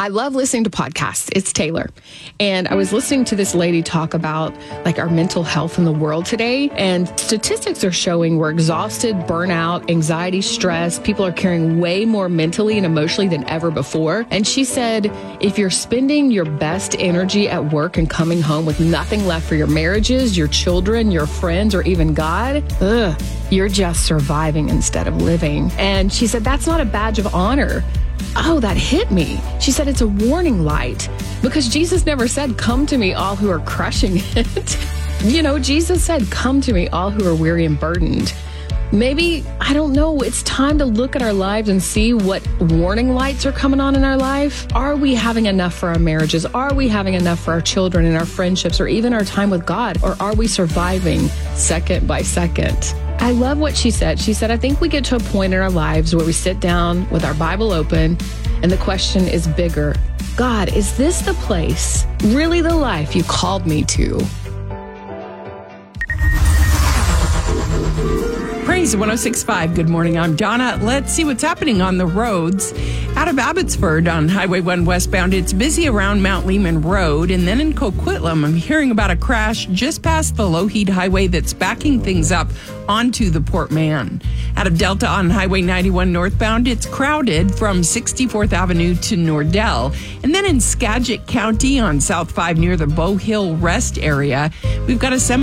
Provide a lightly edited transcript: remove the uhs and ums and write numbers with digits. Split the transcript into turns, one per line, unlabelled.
I love listening to podcasts. It's Taylor. And I was listening to this lady talk about like our mental health in the world today. And statistics are showing we're exhausted, burnout, anxiety, stress. People are carrying way more mentally and emotionally than ever before. And she said, if you're spending your best energy at work and coming home with nothing left for your marriages, your children, your friends, or even God, you're just surviving instead of living. And she said, that's not a badge of honor. Oh, that hit me. She said it's a warning light because Jesus never said, come to me, all who are crushing it. You know, Jesus said, come to me, all who are weary and burdened. Maybe, I don't know, it's time to look at our lives and see what warning lights are coming on in our life. Are we having enough for our marriages? Are we having enough for our children and our friendships or even our time with God? Or are we surviving second by second? I love what she said. She said, I think we get to a point in our lives where we sit down with our Bible open and the question is bigger. God, is this the place, really the life you called me to?
Praise 106.5. Good morning. I'm Donna. Let's see what's happening on the roads. Out of Abbotsford on Highway 1 westbound, it's busy around Mount Lehman Road. And then in Coquitlam, I'm hearing about a crash just past the Lougheed Highway that's backing things up onto the Port Mann. Out of Delta on Highway 91 northbound, it's crowded from 64th Avenue to Nordell. And then in Skagit County on South 5 near the Bow Hill Rest area, we've got a